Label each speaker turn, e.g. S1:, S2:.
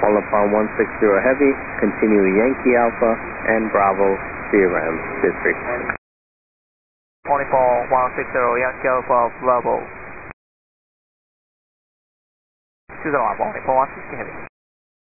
S1: All upon 160 Heavy, continue Yankee Alpha and Bravo, Sierra District.
S2: 24 160 Yankee Alpha, Bravo. 2 1 160 Heavy.